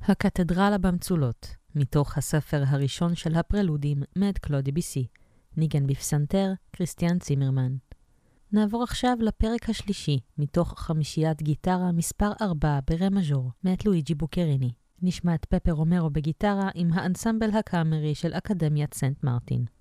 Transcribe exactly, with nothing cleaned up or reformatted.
הקתדרלה במצולות, מתוך הספר הראשון של הפרלודים מאת קלוד דביסי, ניגן בפסנתר כריסטיאן צימרמן. נעבור עכשיו לפרק השלישי, מתוך חמישיית גיטרה מספר ארבע ברה מז'ור, מאת לואיג'י בוקריני. נשמע את פפר רומרו בגיטרה עם האנסמבל הקאמרי של אקדמיית סנט מרטין.